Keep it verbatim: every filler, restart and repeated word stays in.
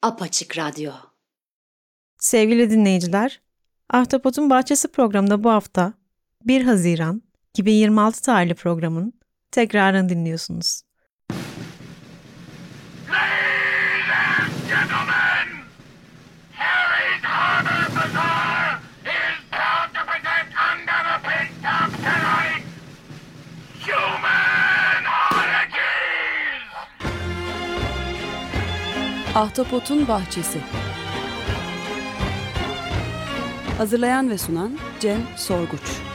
Apaçık Radyo. Sevgili dinleyiciler, Ahtapot'un Bahçesi programında bu hafta bir Haziran iki bin yirmi altı tarihli programın tekrarını dinliyorsunuz. Ahtapot'un Bahçesi. Hazırlayan ve sunan Cem Sorguç.